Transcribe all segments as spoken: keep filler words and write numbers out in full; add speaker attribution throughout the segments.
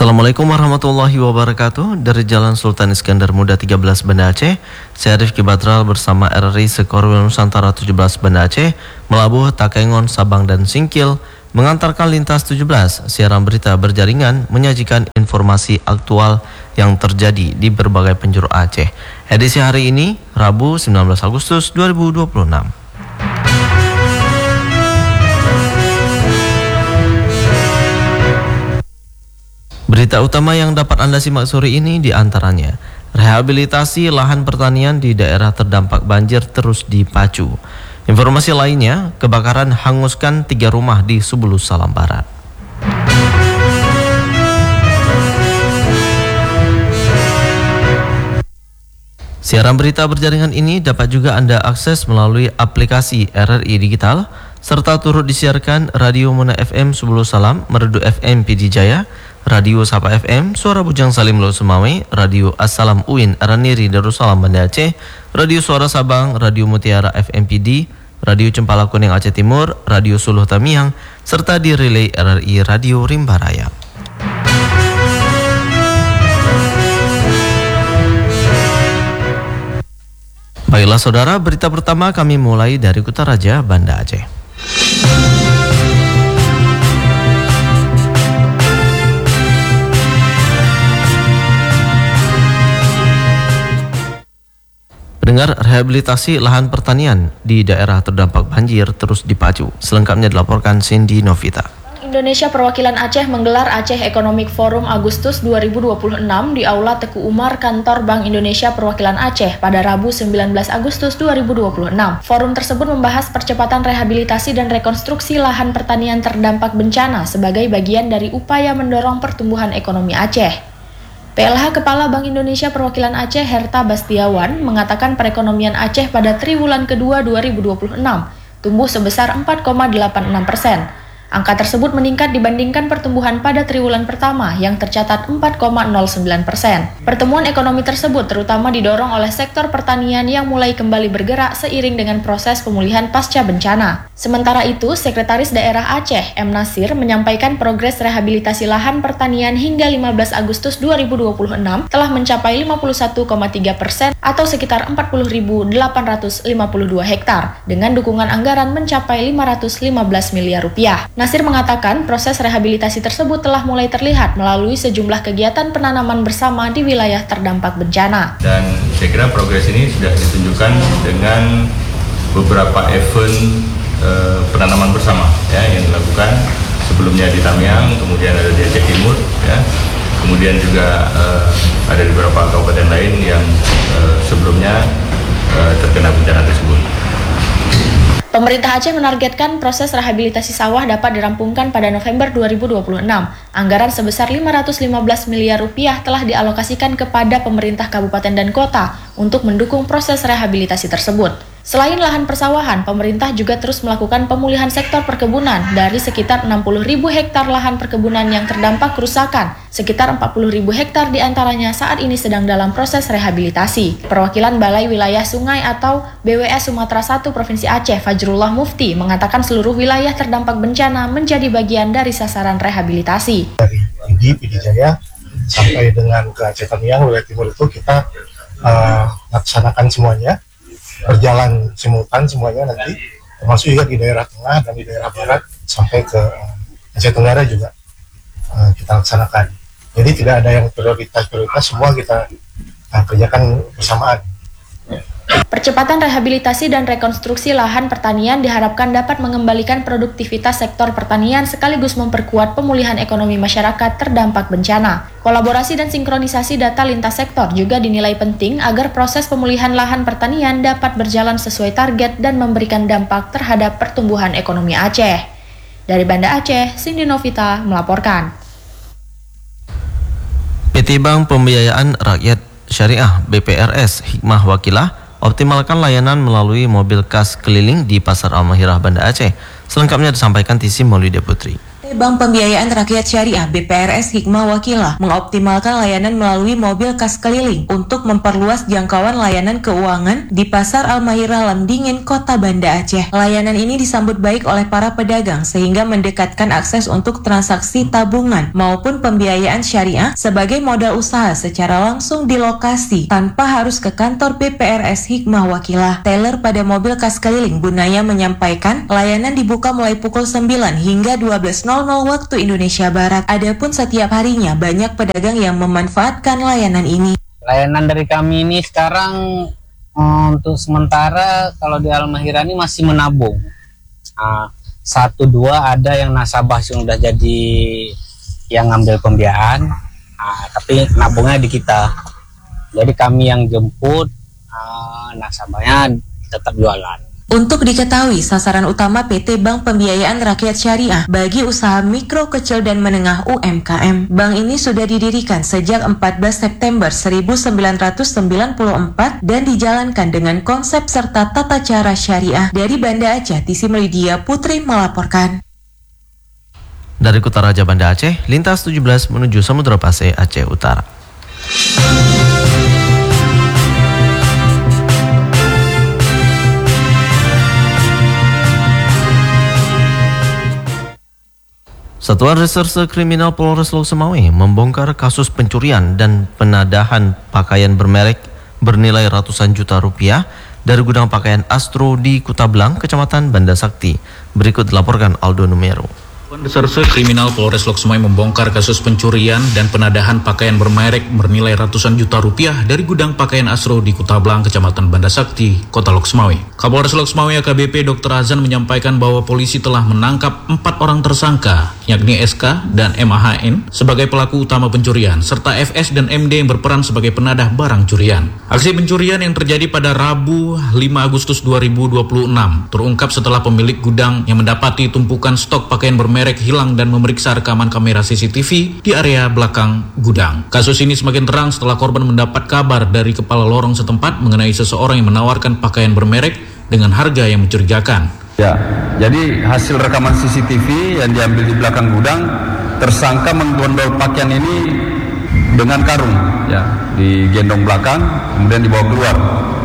Speaker 1: Assalamualaikum warahmatullahi wabarakatuh. Dari Jalan Sultan Iskandar Muda tiga belas Banda Aceh, saya Rifki Batral bersama R R I Sekorwil Nusantara tujuh belas Banda Aceh melabuh Takengon, Sabang dan Singkil mengantarkan lintas tujuh belas siaran berita berjaringan menyajikan informasi aktual yang terjadi di berbagai penjuru Aceh. Edisi hari ini Rabu sembilan belas Agustus dua ribu dua puluh enam. Berita utama yang dapat Anda simak sore ini diantaranya, rehabilitasi lahan pertanian di daerah terdampak banjir terus dipacu. Informasi lainnya, kebakaran hanguskan tiga rumah di Subulus Salam Barat. Siaran berita berjaringan ini dapat juga Anda akses melalui aplikasi R R I Digital, serta turut disiarkan Radio Muna F M Subulus Salam, Merdu F M P D Jaya, Radio Sapa F M, Suara Bujang Salim Lo Sumawe, Radio Assalam U I N Araniri Darussalam Banda Aceh, Radio Suara Sabang, Radio Mutiara F M P D, Radio Cempala Kuning Aceh Timur, Radio Suluh Tamiang, serta di relay R R I Radio Rimba Raya. Baiklah saudara, berita pertama kami mulai dari Kutaraja, Banda Aceh. Pendengar, rehabilitasi lahan pertanian di daerah terdampak banjir terus dipacu. Selengkapnya dilaporkan Cindy Novita.
Speaker 2: Indonesia Perwakilan Aceh menggelar Aceh Economic Forum Agustus dua ribu dua puluh enam di Aula Teku Umar Kantor Bank Indonesia Perwakilan Aceh pada Rabu sembilan belas Agustus dua ribu dua puluh enam. Forum tersebut membahas percepatan rehabilitasi dan rekonstruksi lahan pertanian terdampak bencana sebagai bagian dari upaya mendorong pertumbuhan ekonomi Aceh. P L H Kepala Bank Indonesia Perwakilan Aceh Herta Bastiawan mengatakan perekonomian Aceh pada triwulan kedua dua ribu dua puluh enam tumbuh sebesar empat koma delapan enam persen. Angka tersebut meningkat dibandingkan pertumbuhan pada triwulan pertama yang tercatat empat koma nol sembilan persen. Pertumbuhan ekonomi tersebut terutama didorong oleh sektor pertanian yang mulai kembali bergerak seiring dengan proses pemulihan pasca bencana. Sementara itu, Sekretaris Daerah Aceh M. Nasir menyampaikan progres rehabilitasi lahan pertanian hingga lima belas Agustus dua ribu dua puluh enam telah mencapai lima puluh satu koma tiga persen atau sekitar empat puluh ribu delapan ratus lima puluh dua hektar dengan dukungan anggaran mencapai lima ratus lima belas miliar rupiah. Nasir mengatakan proses rehabilitasi tersebut telah mulai terlihat melalui sejumlah kegiatan penanaman bersama di wilayah terdampak bencana.
Speaker 3: Dan saya kira progres ini sudah ditunjukkan dengan beberapa event eh, penanaman bersama ya, yang dilakukan sebelumnya di Tamiang, kemudian ada di Aceh Timur, ya, kemudian juga eh, ada di beberapa kabupaten lain yang eh, sebelumnya eh, terkena bencana tersebut.
Speaker 2: Pemerintah Aceh menargetkan proses rehabilitasi sawah dapat dirampungkan pada November dua ribu dua puluh enam. Anggaran sebesar lima ratus lima belas miliar rupiah telah dialokasikan kepada pemerintah kabupaten dan kota untuk mendukung proses rehabilitasi tersebut. Selain lahan persawahan, pemerintah juga terus melakukan pemulihan sektor perkebunan dari sekitar enam puluh ribu hektar lahan perkebunan yang terdampak kerusakan. Sekitar empat puluh ribu hektar diantaranya saat ini sedang dalam proses rehabilitasi. Perwakilan Balai Wilayah Sungai atau B W S Sumatera satu Provinsi Aceh, Fajrullah Mufti, mengatakan seluruh wilayah terdampak bencana menjadi bagian dari sasaran rehabilitasi.
Speaker 4: Dari P D, P D Jaya sampai dengan ke Aceh Tamiang, wilayah timur itu kita uh, laksanakan semuanya, berjalan simultan semuanya nanti, termasuk juga di daerah tengah dan di daerah barat sampai ke Aceh Tenggara juga uh, kita laksanakan. Jadi tidak ada yang prioritas-prioritas, semua kita uh, kerjakan bersamaan.
Speaker 2: Percepatan rehabilitasi dan rekonstruksi lahan pertanian diharapkan dapat mengembalikan produktivitas sektor pertanian sekaligus memperkuat pemulihan ekonomi masyarakat terdampak bencana. Kolaborasi dan sinkronisasi data lintas sektor juga dinilai penting agar proses pemulihan lahan pertanian dapat berjalan sesuai target dan memberikan dampak terhadap pertumbuhan ekonomi Aceh. Dari Banda Aceh, Cindy Novita melaporkan.
Speaker 1: P T Bank Pembiayaan Rakyat Syariah B P R S Hikmah Wakilah optimalkan layanan melalui mobil kas keliling di Pasar Al-Mahirah Banda Aceh. Selengkapnya disampaikan Tisi Maulida Putri.
Speaker 5: Bank Pembiayaan Rakyat Syariah B P R S Hikmah Wakilah mengoptimalkan layanan melalui mobil kas keliling untuk memperluas jangkauan layanan keuangan di Pasar Al-Mahirah Lamdingin, Kota Banda Aceh. Layanan ini disambut baik oleh para pedagang sehingga mendekatkan akses untuk transaksi tabungan maupun pembiayaan syariah sebagai modal usaha secara langsung di lokasi tanpa harus ke kantor B P R S Hikmah Wakilah. Teller pada mobil kas keliling Bunaya menyampaikan layanan dibuka mulai pukul sembilan hingga dua belas waktu Indonesia Barat. Adapun setiap harinya banyak pedagang yang memanfaatkan layanan ini.
Speaker 6: Layanan dari kami ini sekarang untuk sementara kalau di Al-Mahirah ini masih menabung. Nah, satu dua ada yang nasabah yang udah jadi yang ngambil pembiayaan, nah, tapi nabungnya di kita. Jadi kami yang jemput, nah, nasabahnya tetap jualan.
Speaker 5: Untuk diketahui, sasaran utama P T Bank Pembiayaan Rakyat Syariah bagi usaha mikro, kecil, dan menengah U M K M. Bank ini sudah didirikan sejak empat belas September seribu sembilan ratus sembilan puluh empat dan dijalankan dengan konsep serta tata cara syariah. Dari Banda Aceh, Tisi Melidia Putri melaporkan.
Speaker 1: Dari Kutaraja Banda Aceh, lintas tujuh belas menuju Samudra Pasai, Aceh Utara. Satuan Reserse Kriminal Polres Lok Sumawe membongkar kasus pencurian dan penadahan pakaian bermerek bernilai ratusan juta rupiah dari gudang pakaian Astro di Kutablang, Kecamatan Banda Sakti. Berikut dilaporkan Aldo Numero.
Speaker 7: Reserse Kriminal Polres Lok Sumawe membongkar kasus pencurian dan penadahan pakaian bermerek bernilai ratusan juta rupiah dari gudang pakaian Astro di Kutablang, Kecamatan Banda Sakti, Kota Lok Sumawe. Kapolres Lok Sumawe A K B P Doktor Azan menyampaikan bahwa polisi telah menangkap empat orang tersangka, yakni S K dan M A H N sebagai pelaku utama pencurian, serta F S dan M D yang berperan sebagai penadah barang curian. Aksi pencurian yang terjadi pada Rabu lima Agustus dua ribu dua puluh enam terungkap setelah pemilik gudang yang mendapati tumpukan stok pakaian bermerek hilang dan memeriksa rekaman kamera C C T V di area belakang gudang. Kasus ini semakin terang setelah korban mendapat kabar dari kepala lorong setempat mengenai seseorang yang menawarkan pakaian bermerek dengan harga yang mencurigakan.
Speaker 8: Ya, jadi hasil rekaman C C T V yang diambil di belakang gudang, tersangka menggondol pakaian ini dengan karung, ya, digendong belakang, kemudian dibawa keluar.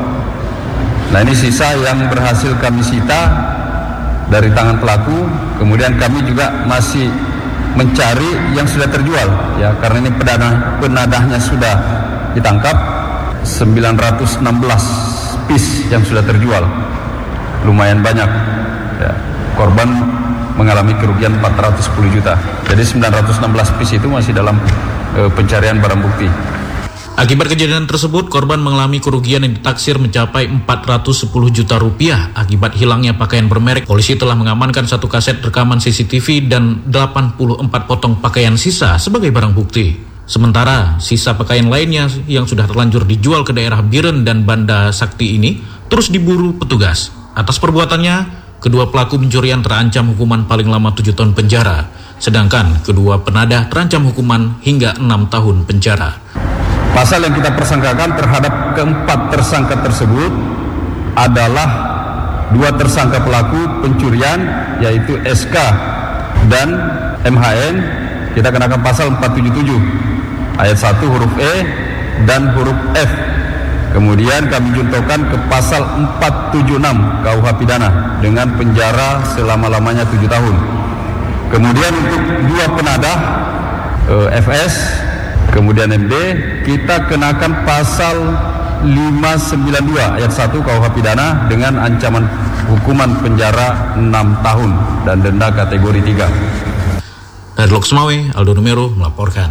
Speaker 8: Nah, ini sisa yang berhasil kami sita dari tangan pelaku. Kemudian kami juga masih mencari yang sudah terjual, ya, karena ini penadah, penadahnya sudah ditangkap, sembilan ratus enam belas piece yang sudah terjual, lumayan banyak, ya. Korban mengalami kerugian empat ratus sepuluh juta, jadi sembilan ratus enam belas piece itu masih dalam e, pencarian barang bukti.
Speaker 7: Akibat kejadian tersebut, korban mengalami kerugian yang ditaksir mencapai empat ratus sepuluh juta rupiah akibat hilangnya pakaian bermerek. Polisi telah mengamankan satu kaset rekaman C C T V dan delapan puluh empat potong pakaian sisa sebagai barang bukti. Sementara sisa pakaian lainnya yang sudah terlanjur dijual ke daerah Biren dan Banda Sakti ini terus diburu petugas. Atas perbuatannya, kedua pelaku pencurian terancam hukuman paling lama tujuh tahun penjara, sedangkan kedua penadah terancam hukuman hingga enam tahun penjara.
Speaker 8: Pasal yang kita persangkakan terhadap keempat tersangka tersebut adalah dua tersangka pelaku pencurian, yaitu S K dan M H N. Kita kenakan pasal empat tujuh tujuh ayat satu huruf E dan huruf F. Kemudian kami juntokan ke pasal empat tujuh enam K U H pidana dengan penjara selama-lamanya tujuh tahun. Kemudian untuk dua penadah eh, F S kemudian M D, kita kenakan pasal lima sembilan dua ayat satu K U H pidana dengan ancaman hukuman penjara enam tahun dan denda kategori tiga.
Speaker 7: Dari Lok Sumawe, Aldo Numero melaporkan.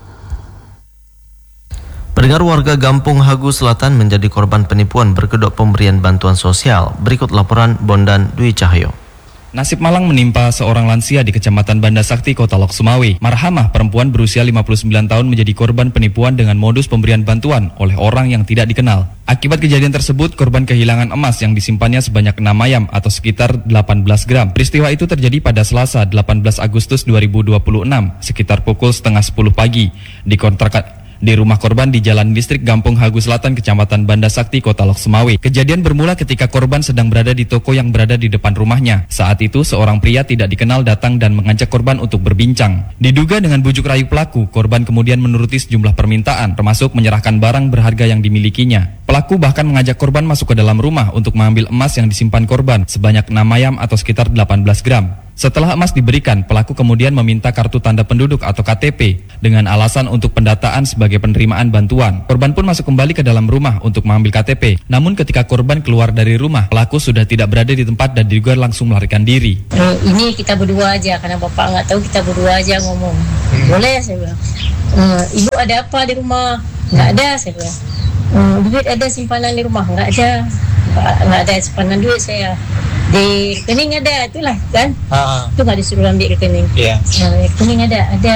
Speaker 1: Pendengar, warga Gampung Hagu Selatan menjadi korban penipuan berkedok pemberian bantuan sosial. Berikut laporan Bondan Dwi Cahyo.
Speaker 9: Nasib malang menimpa seorang lansia di Kecamatan Banda Sakti, Kota Lok Sumawe. Marhamah, perempuan berusia lima puluh sembilan tahun, menjadi korban penipuan dengan modus pemberian bantuan oleh orang yang tidak dikenal. Akibat kejadian tersebut, korban kehilangan emas yang disimpannya sebanyak enam ayam atau sekitar delapan belas gram. Peristiwa itu terjadi pada Selasa delapan belas Agustus dua ribu dua puluh enam sekitar pukul setengah sepuluh pagi di kontrakan di rumah korban di Jalan Distrik Gampung Hagu Selatan, Kecamatan Banda Sakti, Kota Lok Sumawe. Kejadian bermula ketika korban sedang berada di toko yang berada di depan rumahnya. Saat itu seorang pria tidak dikenal datang dan mengajak korban untuk berbincang. Diduga dengan bujuk rayu pelaku, korban kemudian menuruti sejumlah permintaan, termasuk menyerahkan barang berharga yang dimilikinya. Pelaku bahkan mengajak korban masuk ke dalam rumah untuk mengambil emas yang disimpan korban sebanyak enam ayam atau sekitar delapan belas gram. Setelah emas diberikan, pelaku kemudian meminta kartu tanda penduduk atau K T P dengan alasan untuk pendataan sebagai penerimaan bantuan. Korban pun masuk kembali ke dalam rumah untuk mengambil K T P. Namun ketika korban keluar dari rumah, pelaku sudah tidak berada di tempat dan diduga langsung melarikan diri.
Speaker 10: Eh, ini kita berdua aja, karena bapak nggak tahu, kita berdua aja ngomong. Boleh, saya bilang. E, ibu ada apa di rumah? Nggak ada, saya bilang. E, duit ada simpanan di rumah? Nggak ada. Nggak ada simpanan duit saya. Di rekening ada, itulah kan? Uh-huh. Itu nggak disuruh ambil rekening. Yeah. Nah, rekening ada, ada.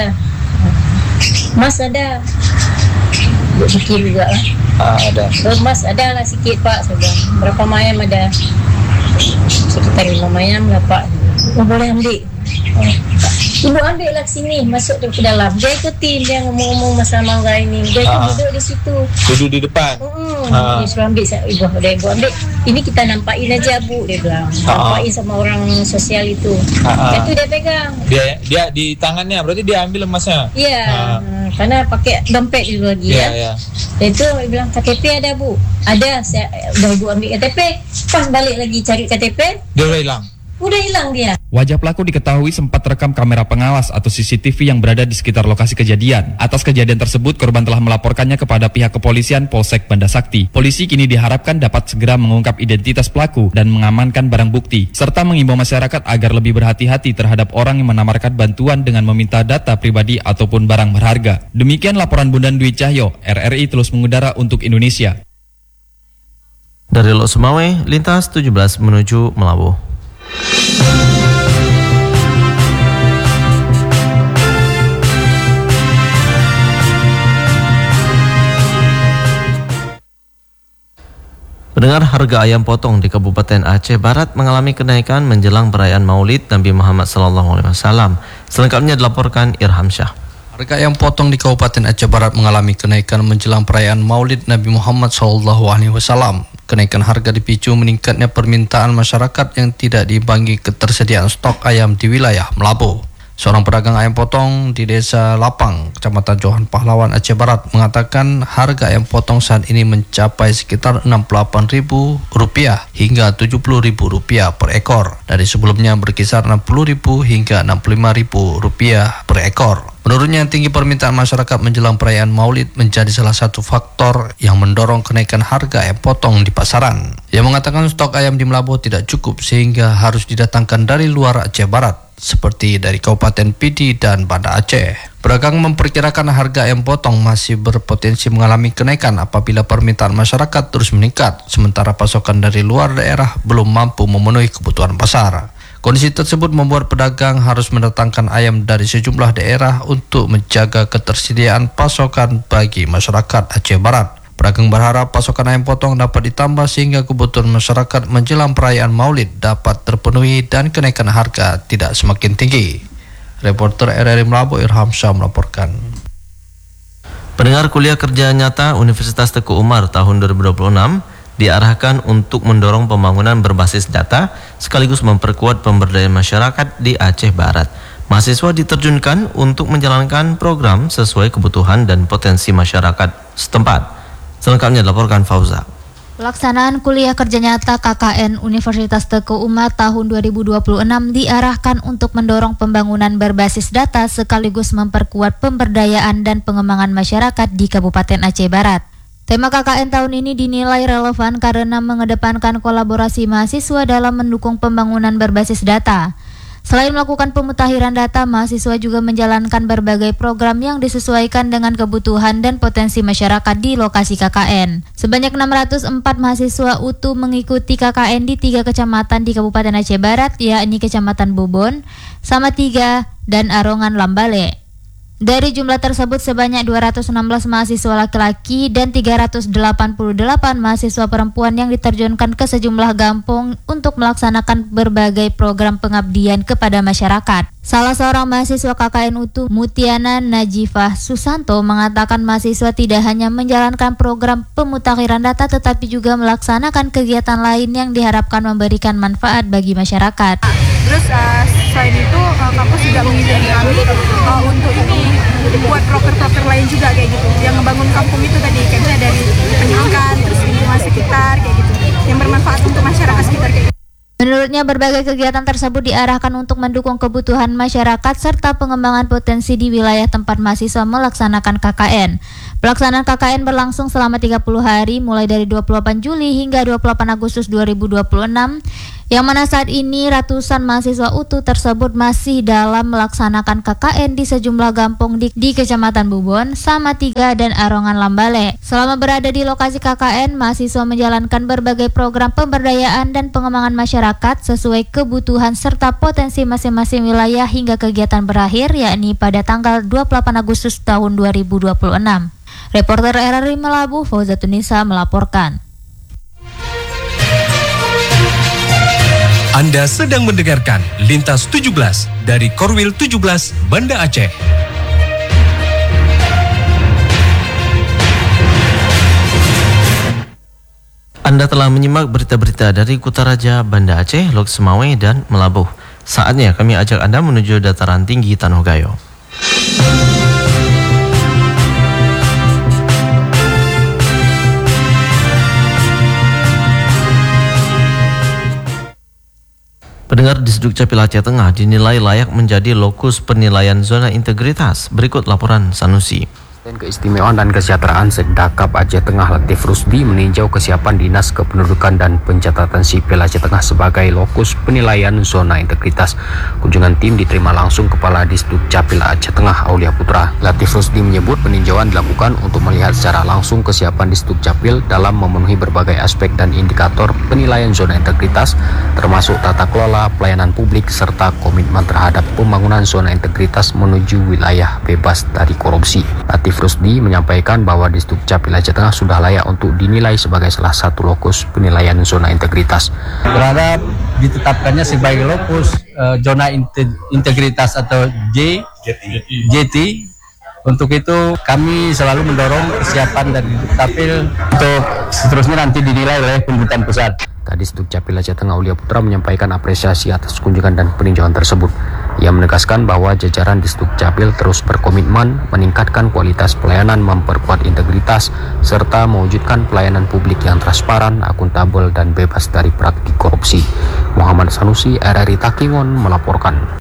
Speaker 10: Mas ada. Buat sikit juga lah. Uh, ada. Mas ada lah sikit pak, saya bilang. Berapa mayam ada? Sekitar lima mayam lah pak. Oh, boleh ambil. Oh. Ibu ambil lah sini, masuk ke dalam. Dia ikutin, dia ngomong-ngomong masalah mangga ini. Dia uh-huh. duduk di situ. Duduk di depan? Hmm, uh-huh. Dia suruh ambil, ibu, dia ibu ambil. Ini kita nampakin aja bu, dia bilang. Nampakin uh-huh. sama orang sosial itu. Uh-huh. Itu dia pegang. Dia dia di tangannya, berarti dia ambil emasnya? Iya, uh-huh. karena pakai dompet dulu lagi yeah, ya. Yeah. Dan itu dia bilang, K T P ada bu? Ada, saya udah ibu ambil K T P. Pas balik lagi cari K T P. Dia udah hilang? Udah hilang dia.
Speaker 9: Wajah pelaku diketahui sempat terekam kamera pengawas atau C C T V yang berada di sekitar lokasi kejadian. Atas kejadian tersebut, korban telah melaporkannya kepada pihak kepolisian Polsek Banda Sakti. Polisi kini diharapkan dapat segera mengungkap identitas pelaku dan mengamankan barang bukti, serta mengimbau masyarakat agar lebih berhati-hati terhadap orang yang menawarkan bantuan dengan meminta data pribadi ataupun barang berharga. Demikian laporan Bundan Dwi Cahyo, R R I terus mengudara untuk Indonesia.
Speaker 1: Dari Lok Sumawe, lintas tujuh belas menuju Melabuh. Pendengar, harga ayam potong di Kabupaten Aceh Barat mengalami kenaikan menjelang perayaan Maulid Nabi Muhammad sallallahu alaihi wasallam. Selengkapnya dilaporkan Irham Syah.
Speaker 11: Harga ayam potong di Kabupaten Aceh Barat mengalami kenaikan menjelang perayaan Maulid Nabi Muhammad sallallahu alaihi wasallam. Kenaikan harga dipicu meningkatnya permintaan masyarakat yang tidak diimbangi ketersediaan stok ayam di wilayah Melabuh. Seorang pedagang ayam potong di Desa Lapang, Kecamatan Johan Pahlawan, Aceh Barat mengatakan harga ayam potong saat ini mencapai sekitar enam puluh delapan ribu rupiah hingga tujuh puluh ribu rupiah per ekor. Dari sebelumnya berkisar enam puluh ribu hingga enam puluh lima ribu rupiah per ekor. Menurutnya, tinggi permintaan masyarakat menjelang perayaan Maulid menjadi salah satu faktor yang mendorong kenaikan harga ayam potong di pasaran. Ia mengatakan stok ayam di Melabuh tidak cukup sehingga harus didatangkan dari luar Aceh Barat, seperti dari Kabupaten Pidi dan Banda Aceh. Pedagang memperkirakan harga ayam potong masih berpotensi mengalami kenaikan apabila permintaan masyarakat terus meningkat, sementara pasokan dari luar daerah belum mampu memenuhi kebutuhan pasar. Kondisi tersebut membuat pedagang harus mendatangkan ayam dari sejumlah daerah untuk menjaga ketersediaan pasokan bagi masyarakat Aceh Barat. Pedagang berharap pasokan ayam potong dapat ditambah sehingga kebutuhan masyarakat menjelang perayaan Maulid dapat terpenuhi dan kenaikan harga tidak semakin tinggi. Reporter R R I Melabuh Irham Syah melaporkan.
Speaker 1: Pendengar, kuliah kerja nyata Universitas Teguh Umar tahun dua ribu dua puluh enam diarahkan untuk mendorong pembangunan berbasis data sekaligus memperkuat pemberdayaan masyarakat di Aceh Barat. Mahasiswa diterjunkan untuk menjalankan program sesuai kebutuhan dan potensi masyarakat setempat. Selengkapnya dilaporkan Fauza.
Speaker 12: Pelaksanaan kuliah kerja nyata K K N Universitas Teguh Umar tahun dua ribu dua puluh enam diarahkan untuk mendorong pembangunan berbasis data sekaligus memperkuat pemberdayaan dan pengembangan masyarakat di Kabupaten Aceh Barat. Tema K K N tahun ini dinilai relevan karena mengedepankan kolaborasi mahasiswa dalam mendukung pembangunan berbasis data. Selain melakukan pemutakhiran data, mahasiswa juga menjalankan berbagai program yang disesuaikan dengan kebutuhan dan potensi masyarakat di lokasi K K N. Sebanyak enam ratus empat mahasiswa U T U mengikuti K K N di tiga kecamatan di Kabupaten Aceh Barat, yakni Kecamatan Bubon, Samatiga, dan Arongan Lambale. Dari jumlah tersebut sebanyak dua ratus enam belas mahasiswa laki-laki dan tiga ratus delapan puluh delapan mahasiswa perempuan yang diterjunkan ke sejumlah kampung untuk melaksanakan berbagai program pengabdian kepada masyarakat. Salah seorang mahasiswa K K N U T U, Mutiana Najifah Susanto, mengatakan mahasiswa tidak hanya menjalankan program pemutakhiran data tetapi juga melaksanakan kegiatan lain yang diharapkan memberikan manfaat bagi masyarakat.
Speaker 13: Terus uh, selain itu uh, kampus juga mengizinkan kami uh, untuk ini buat proker-proker lain juga kayak gitu, yang ngebangun kampung itu tadi kayak misalnya dari pendidikan, terus lingkungan sekitar kayak gitu, yang bermanfaat untuk masyarakat sekitar kayak gitu.
Speaker 12: Menurutnya berbagai kegiatan tersebut diarahkan untuk mendukung kebutuhan masyarakat serta pengembangan potensi di wilayah tempat mahasiswa melaksanakan K K N. Pelaksanaan K K N berlangsung selama tiga puluh hari mulai dari dua puluh delapan Juli hingga dua puluh delapan Agustus dua ribu dua puluh enam, yang mana saat ini ratusan mahasiswa U T U tersebut masih dalam melaksanakan K K N di sejumlah kampung di, di Kecamatan Bubon, Samatiga, dan Arongan Lambale. Selama berada di lokasi K K N, mahasiswa menjalankan berbagai program pemberdayaan dan pengembangan masyarakat sesuai kebutuhan serta potensi masing-masing wilayah hingga kegiatan berakhir, yakni pada tanggal dua puluh delapan Agustus tahun dua ribu dua puluh enam. Reporter R R I Melabu, Fauzatunisa melaporkan.
Speaker 14: Anda sedang mendengarkan Lintas tujuh belas dari Korwil tujuh belas Banda Aceh.
Speaker 1: Anda telah menyimak berita-berita dari Kutaraja, Banda Aceh, Lok Semawe, dan Melabuh. Saatnya kami ajak Anda menuju dataran tinggi Tanoh Gayo. Pendengar, di Sduk Capil Aceh Tengah dinilai layak menjadi lokus penilaian zona integritas. Berikut laporan Sanusi.
Speaker 15: Dan Keistimewaan dan Kesejahteraan Sekdakap Aceh Tengah Latif Rusdi meninjau kesiapan Dinas Kependudukan dan Pencatatan Sipil Aceh Tengah sebagai lokus penilaian zona integritas. Kunjungan tim diterima langsung Kepala Disduk Capil Aceh Tengah Aulia Putra. Latif Rusdi menyebut peninjauan dilakukan untuk melihat secara langsung kesiapan Disduk Capil dalam memenuhi berbagai aspek dan indikator penilaian zona integritas, termasuk tata kelola pelayanan publik serta komitmen terhadap pembangunan zona integritas menuju wilayah bebas dari korupsi. Latif Rusdi menyampaikan bahwa Disduk Capil Aceh Tengah sudah layak untuk dinilai sebagai salah satu lokus penilaian zona integritas.
Speaker 6: Berharap ditetapkannya sebagai lokus uh, zona integritas atau J, J T. Untuk itu kami selalu mendorong kesiapan dari Disduk Capil untuk seterusnya nanti dinilai oleh pemerintahan pusat.
Speaker 15: Kadis Duk Capil Aceh Tengah Aulia Putra menyampaikan apresiasi atas kunjungan dan peninjauan tersebut. Ia menegaskan bahwa jajaran Disduk Capil terus berkomitmen meningkatkan kualitas pelayanan, memperkuat integritas, serta mewujudkan pelayanan publik yang transparan, akuntabel, dan bebas dari praktik korupsi. Muhammad Sanusi, R R I Takingon melaporkan.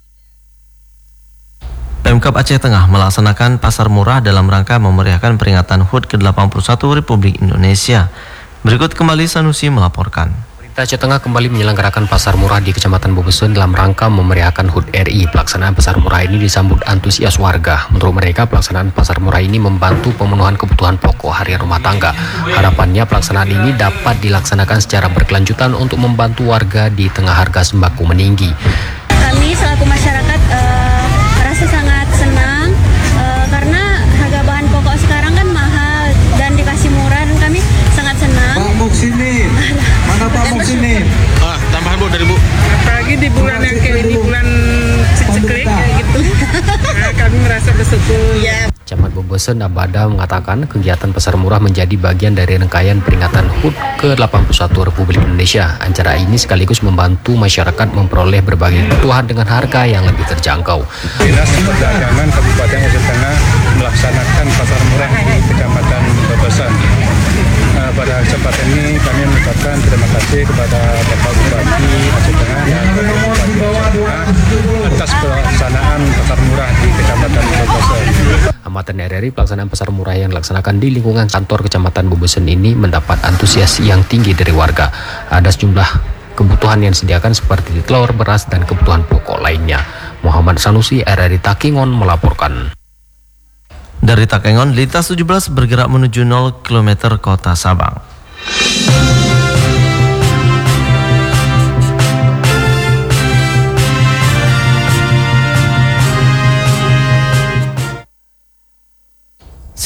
Speaker 1: Pemkab Aceh Tengah melaksanakan pasar murah dalam rangka memeriahkan peringatan H U D ke delapan puluh satu Republik Indonesia. Berikut kembali Sanusi melaporkan.
Speaker 15: Pemerintah Aceh Tengah kembali menyelenggarakan pasar murah di Kecamatan Bobesun dalam rangka memeriahkan H U D R I. Pelaksanaan pasar murah ini disambut antusias warga. Menurut mereka, pelaksanaan pasar murah ini membantu pemenuhan kebutuhan pokok harian rumah tangga. Harapannya pelaksanaan ini dapat dilaksanakan secara berkelanjutan untuk membantu warga di tengah harga sembako meninggi.
Speaker 16: Kami selaku masyarakat uh, merasa sangat senang uh, karena harga bahan pokok sekarang kan mahal dan dikasih murah, dan kami sangat senang.
Speaker 17: Pak Muksini, mana Pak Muksini?
Speaker 18: Ah, tambahan Bu dari Bu.
Speaker 19: Apalagi di bulan yang kayak di bulan ceklik kayak gitu. Nah, kami merasa bersyukur. Ya.
Speaker 15: Camat Bobesun Abada mengatakan kegiatan pasar murah menjadi bagian dari rangkaian peringatan H U D ke delapan puluh satu Republik Indonesia. Acara ini sekaligus membantu masyarakat memperoleh berbagai kebutuhan dengan harga yang lebih terjangkau.
Speaker 20: Dinas Perdagangan Kabupaten Aceh Tengah melaksanakan pasar murah di Kecamatan Bobesun. Nah, pada kesempatan ini kami mengucapkan terima kasih kepada Bapak Bupati Aceh Tengah dan Bupati Aceh Tengah atas pelaksanaan pasar murah di Kecamatan Bobesun.
Speaker 15: Amatan R R I, pelaksanaan pasar murah yang dilaksanakan di lingkungan kantor Kecamatan Bobesun ini mendapat antusias yang tinggi dari warga. Ada sejumlah kebutuhan yang disediakan seperti telur, beras, dan kebutuhan pokok lainnya. Muhammad Sanusi, R R I Takingon melaporkan.
Speaker 1: Dari Takengon, lintas tujuh belas bergerak menuju nol kilometer kota Sabang.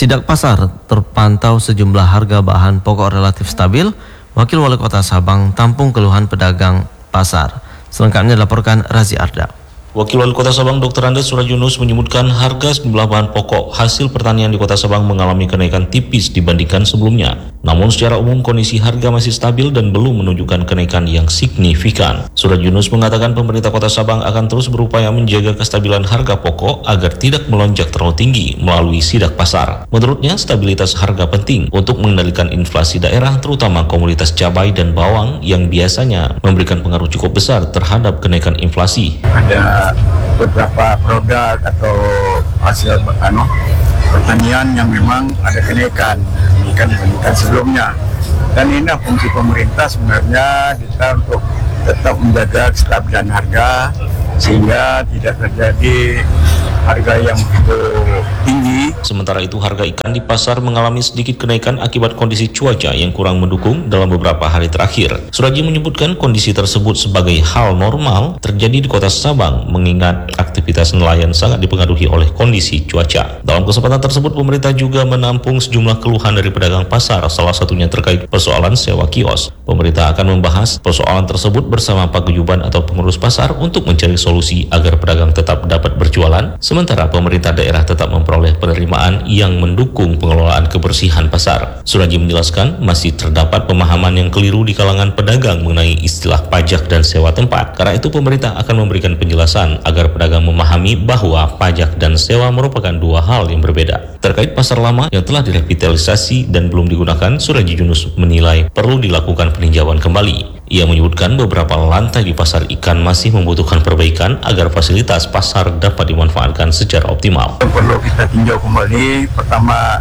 Speaker 1: Sidak pasar terpantau sejumlah harga bahan pokok relatif stabil. Wakil Wali Kota Sabang tampung keluhan pedagang pasar. Selengkapnya dilaporkan Razi Arda.
Speaker 7: Wakil Wali Kota Sabang Doktor Andes Suraj Yunus menyebutkan harga sejumlah bahan pokok hasil pertanian di Kota Sabang mengalami kenaikan tipis dibandingkan sebelumnya. Namun secara umum kondisi harga masih stabil dan belum menunjukkan kenaikan yang signifikan. Suraj Yunus mengatakan pemerintah Kota Sabang akan terus berupaya menjaga kestabilan harga pokok agar tidak melonjak terlalu tinggi melalui sidak pasar. Menurutnya stabilitas harga penting untuk mengendalikan inflasi daerah terutama komoditas cabai dan bawang yang biasanya memberikan pengaruh cukup besar terhadap kenaikan inflasi.
Speaker 18: Ada beberapa produk atau hasil anu, pertanian yang memang ada kenaikan dibandingkan dibandingkan sebelumnya, dan ini fungsi pemerintah sebenarnya kita untuk tetap menjaga kestabilan harga sehingga tidak terjadi harga yang begitu tinggi.
Speaker 7: Sementara itu harga ikan di pasar mengalami sedikit kenaikan akibat kondisi cuaca yang kurang mendukung dalam beberapa hari terakhir. Suraji menyebutkan kondisi tersebut sebagai hal normal terjadi di Kota Sabang mengingat aktivitas nelayan sangat dipengaruhi oleh kondisi cuaca. Dalam kesempatan tersebut pemerintah juga menampung sejumlah keluhan dari pedagang pasar, salah satunya terkait persoalan sewa kios. Pemerintah akan membahas persoalan tersebut bersama paguyuban atau pengurus pasar untuk mencari solusi agar pedagang tetap dapat berjualan. Sementara pemerintah daerah tetap memperoleh penerimaan yang mendukung pengelolaan kebersihan pasar. Suraji menjelaskan masih terdapat pemahaman yang keliru di kalangan pedagang mengenai istilah pajak dan sewa tempat. Karena itu pemerintah akan memberikan penjelasan agar pedagang memahami bahwa pajak dan sewa merupakan dua hal yang berbeda. Terkait pasar lama yang telah direvitalisasi dan belum digunakan, Suraji Yunus menilai perlu dilakukan peninjauan kembali. Ia menyebutkan beberapa lantai di pasar ikan masih membutuhkan perbaikan agar fasilitas pasar dapat dimanfaatkan secara optimal.
Speaker 18: Perlu kita tinjau kembali, pertama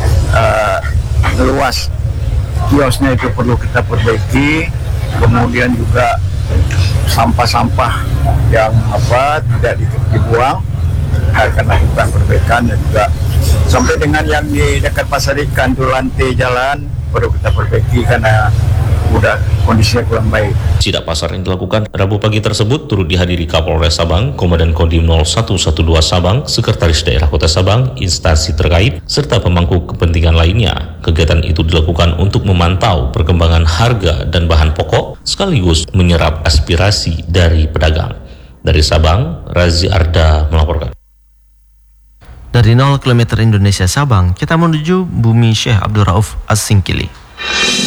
Speaker 18: uh, luas kiosnya itu perlu kita perbaiki, kemudian juga sampah-sampah yang apa tidak dibuang akan lakukan perbaikan, dan juga sampai dengan yang di dekat pasar ikan itu lantai jalan perlu kita perbaiki karena udah kondisinya kurang baik.
Speaker 7: Sidak pasar yang dilakukan Rabu pagi tersebut turut dihadiri Kapolres Sabang, Komandan Kodim nol satu satu dua Sabang, Sekretaris Daerah Kota Sabang, instansi terkait, serta pemangku kepentingan lainnya. Kegiatan itu dilakukan untuk memantau perkembangan harga dan bahan pokok, sekaligus menyerap aspirasi dari pedagang. Dari Sabang, Razi Arda melaporkan.
Speaker 1: Dari nol kilometer Indonesia Sabang, kita menuju Bumi Syekh Abdul Rauf As-Singkili.